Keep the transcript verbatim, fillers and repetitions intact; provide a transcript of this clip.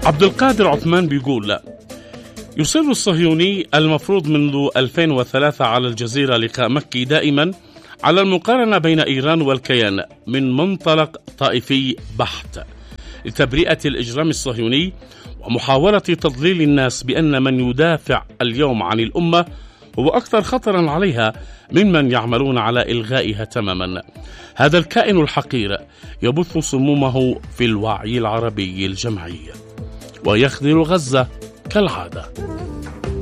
عبد القادر عثمان بيقول: يصر الصهيوني المفروض منذ ألفين وثلاثة على الجزيرة لقاء مكي دائما على المقارنة بين إيران والكيان من منطلق طائفي بحت لتبرئة الإجرام الصهيوني ومحاولة تضليل الناس بأن من يدافع اليوم عن الأمة هو أكثر خطرا عليها ممن يعملون على إلغائها تماما. هذا الكائن الحقير يبث سمومه في الوعي العربي الجمعي ويخذل غزة كالعادة.